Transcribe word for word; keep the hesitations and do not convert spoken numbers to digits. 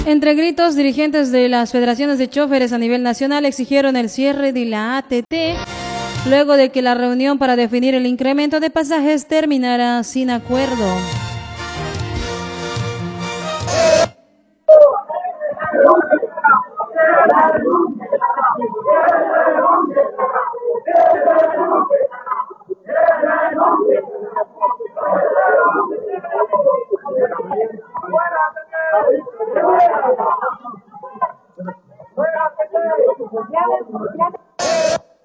Entre gritos, dirigentes de las federaciones de choferes a nivel nacional exigieron el cierre de la A T T luego de que la reunión para definir el incremento de pasajes terminara sin acuerdo.